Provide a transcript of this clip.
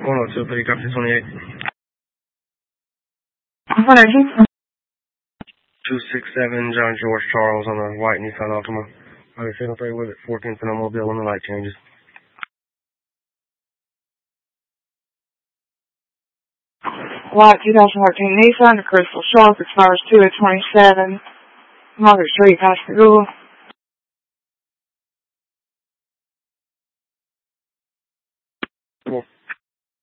102, copy 28. What are you? 267 John George Charles on the white Nissan Altima. Okay, signal 3 with it, 14th and Mobile when the light changes. White 2013 Nissan, the Crystal Shark, expires 2/27, Market Street, Pascagoula.